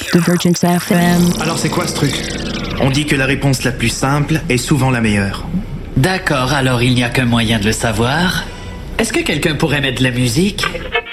de Virgin FM. Alors c'est quoi ce truc? On dit que la réponse la plus simple est souvent la meilleure. D'accord, alors il n'y a qu'un moyen de le savoir. Est-ce que quelqu'un pourrait mettre de la musique?